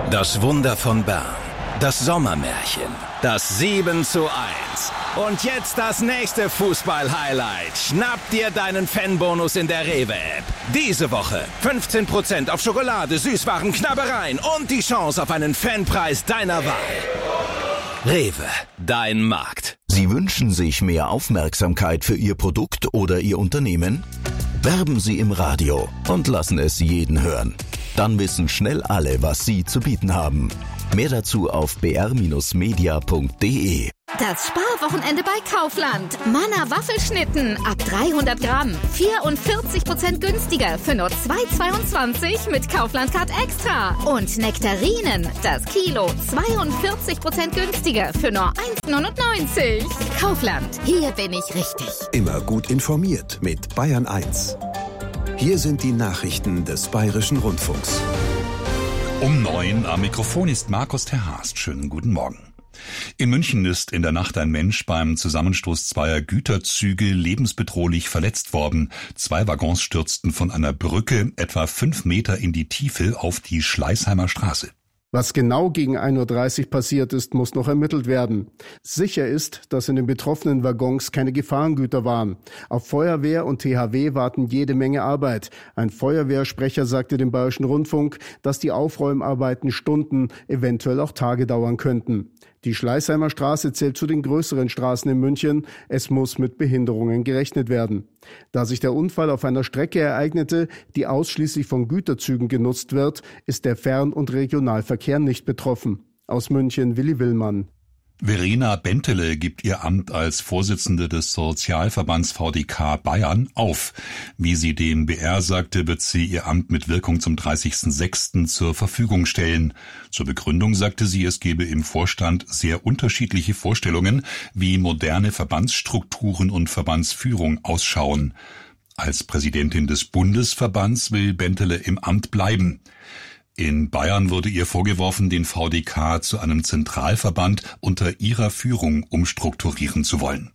Das Wunder von Bern, das Sommermärchen, das 7:1 und jetzt das nächste Fußball-Highlight. Schnapp dir deinen Fanbonus in der Rewe-App. Diese Woche 15% auf Schokolade, Süßwaren, Knabbereien und die Chance auf einen Fanpreis deiner Wahl. Rewe, dein Markt. Sie wünschen sich mehr Aufmerksamkeit für Ihr Produkt oder Ihr Unternehmen? Werben Sie im Radio und lassen es jeden hören. Dann wissen schnell alle, was Sie zu bieten haben. Mehr dazu auf br-media.de. Das Sparwochenende bei Kaufland. Manna Waffelschnitten ab 300 Gramm. 44% günstiger für nur 2,22 mit Kaufland Card Extra. Und Nektarinen, das Kilo, 42% günstiger für nur 1,99. Kaufland, hier bin ich richtig. Immer gut informiert mit Bayern 1. Hier sind die Nachrichten des Bayerischen Rundfunks. Um 9 am Mikrofon ist Markus Terhaast. Schönen guten Morgen. In München ist in der Nacht ein Mensch beim Zusammenstoß zweier Güterzüge lebensbedrohlich verletzt worden. 2 Waggons stürzten von einer Brücke etwa 5 Meter in die Tiefe auf die Schleißheimer Straße. Was genau gegen 1:30 Uhr passiert ist, muss noch ermittelt werden. Sicher ist, dass in den betroffenen Waggons keine Gefahrengüter waren. Auf Feuerwehr und THW warten jede Menge Arbeit. Ein Feuerwehrsprecher sagte dem Bayerischen Rundfunk, dass die Aufräumarbeiten Stunden, eventuell auch Tage dauern könnten. Die Schleißheimer Straße zählt zu den größeren Straßen in München. Es muss mit Behinderungen gerechnet werden. Da sich der Unfall auf einer Strecke ereignete, die ausschließlich von Güterzügen genutzt wird, ist der Fern- und Regionalverkehr nicht betroffen. Aus München Willi Willmann. Verena Bentele gibt ihr Amt als Vorsitzende des Sozialverbands VDK Bayern auf. Wie sie dem BR sagte, wird sie ihr Amt mit Wirkung zum 30.06. zur Verfügung stellen. Zur Begründung sagte sie, es gebe im Vorstand sehr unterschiedliche Vorstellungen, wie moderne Verbandsstrukturen und Verbandsführung ausschauen. Als Präsidentin des Bundesverbands will Bentele im Amt bleiben. In Bayern wurde ihr vorgeworfen, den VDK zu einem Zentralverband unter ihrer Führung umstrukturieren zu wollen.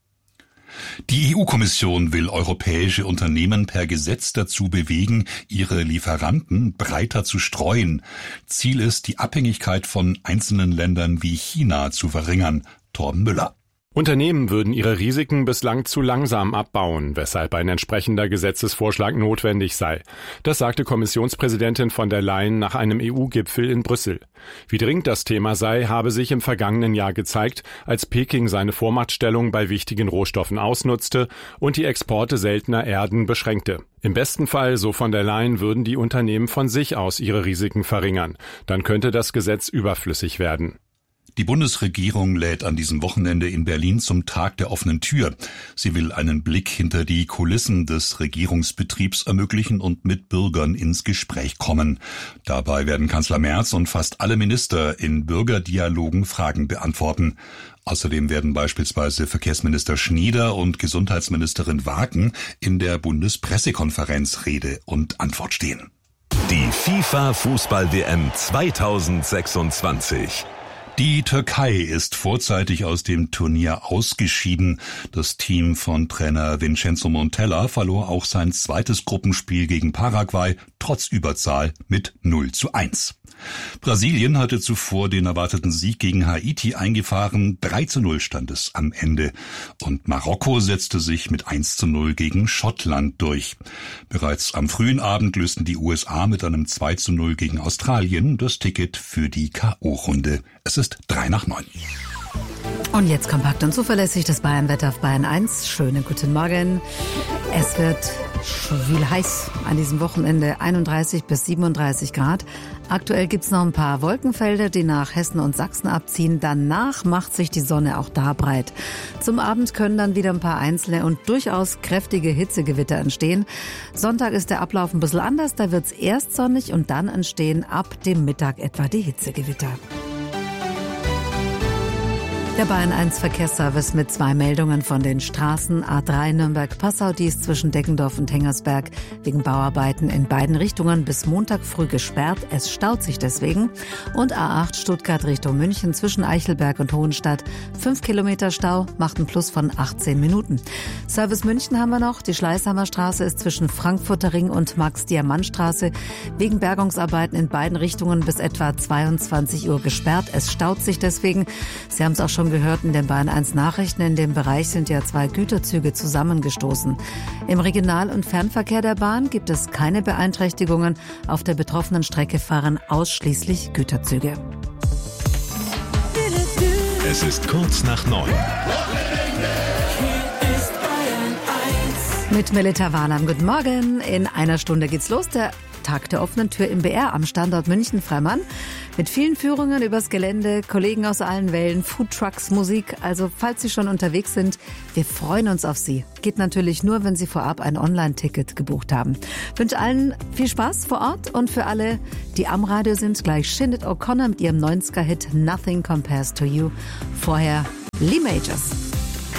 Die EU-Kommission will europäische Unternehmen per Gesetz dazu bewegen, ihre Lieferanten breiter zu streuen. Ziel ist, die Abhängigkeit von einzelnen Ländern wie China zu verringern. Torben Müller. Unternehmen würden ihre Risiken bislang zu langsam abbauen, weshalb ein entsprechender Gesetzesvorschlag notwendig sei. Das sagte Kommissionspräsidentin von der Leyen nach einem EU-Gipfel in Brüssel. Wie dringend das Thema sei, habe sich im vergangenen Jahr gezeigt, als Peking seine Vormachtstellung bei wichtigen Rohstoffen ausnutzte und die Exporte seltener Erden beschränkte. Im besten Fall, so von der Leyen, würden die Unternehmen von sich aus ihre Risiken verringern. Dann könnte das Gesetz überflüssig werden. Die Bundesregierung lädt an diesem Wochenende in Berlin zum Tag der offenen Tür. Sie will einen Blick hinter die Kulissen des Regierungsbetriebs ermöglichen und mit Bürgern ins Gespräch kommen. Dabei werden Kanzler Merz und fast alle Minister in Bürgerdialogen Fragen beantworten. Außerdem werden beispielsweise Verkehrsminister Schnieder und Gesundheitsministerin Wagen in der Bundespressekonferenz Rede und Antwort stehen. Die FIFA-Fußball-WM 2026. Die Türkei ist vorzeitig aus dem Turnier ausgeschieden. Das Team von Trainer Vincenzo Montella verlor auch sein zweites Gruppenspiel gegen Paraguay trotz Überzahl mit 0:1. Brasilien hatte zuvor den erwarteten Sieg gegen Haiti eingefahren. 3:0 stand es am Ende. Und Marokko setzte sich mit 1:0 gegen Schottland durch. Bereits am frühen Abend lösten die USA mit einem 2:0 gegen Australien das Ticket für die K.O.-Runde. Es ist 8:03. Und jetzt kompakt und zuverlässig das Bayernwetter auf Bayern 1. Schönen guten Morgen. Es wird schwül heiß an diesem Wochenende, 31 bis 37 Grad. Aktuell gibt's noch ein paar Wolkenfelder, die nach Hessen und Sachsen abziehen. Danach macht sich die Sonne auch da breit. Zum Abend können dann wieder ein paar einzelne und durchaus kräftige Hitzegewitter entstehen. Sonntag ist der Ablauf ein bisschen anders. Da wird's erst sonnig und dann entstehen ab dem Mittag etwa die Hitzegewitter. Der Bayern 1 Verkehrsservice mit 2 Meldungen von den Straßen. A3 Nürnberg-Passau, die ist zwischen Deggendorf und Hengersberg wegen Bauarbeiten in beiden Richtungen bis Montag früh gesperrt. Es staut sich deswegen. Und A8 Stuttgart Richtung München zwischen Eichelberg und Hohenstadt. 5 Kilometer Stau, macht einen Plus von 18 Minuten. Service München haben wir noch. Die Schleißheimer Straße ist zwischen Frankfurter Ring und Max-Diamant-Straße wegen Bergungsarbeiten in beiden Richtungen bis etwa 22 Uhr gesperrt. Es staut sich deswegen. Sie haben es auch schon gehört in den Bayern 1 Nachrichten. In dem Bereich sind ja 2 Güterzüge zusammengestoßen. Im Regional- und Fernverkehr der Bahn gibt es keine Beeinträchtigungen. Auf der betroffenen Strecke fahren ausschließlich Güterzüge. Es ist kurz nach 9. Mit Melita Warnam. Guten Morgen. In einer Stunde geht's los. Der Tag der offenen Tür im BR am Standort München-Freimann. Mit vielen Führungen übers Gelände, Kollegen aus allen Wellen, Foodtrucks, Musik. Also falls Sie schon unterwegs sind, wir freuen uns auf Sie. Geht natürlich nur, wenn Sie vorab ein Online-Ticket gebucht haben. Ich wünsche allen viel Spaß vor Ort und für alle, die am Radio sind, gleich Sinead O'Connor mit ihrem 90er-Hit Nothing Compares to You. Vorher Lee Majors.